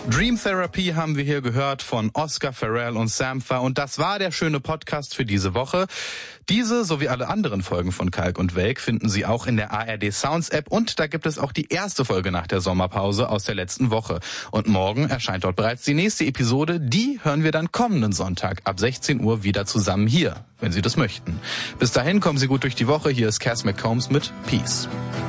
Dream Therapy haben wir hier gehört von Oscar Pharrell und Sampha und das war der schöne Podcast für diese Woche. Diese sowie alle anderen Folgen von Kalk und Welk finden Sie auch in der ARD Sounds App und da gibt es auch die erste Folge nach der Sommerpause aus der letzten Woche. Und morgen erscheint dort bereits die nächste Episode, die hören wir dann kommenden Sonntag ab 16 Uhr wieder zusammen hier, wenn Sie das möchten. Bis dahin kommen Sie gut durch die Woche, hier ist Cass McCombs mit Peace.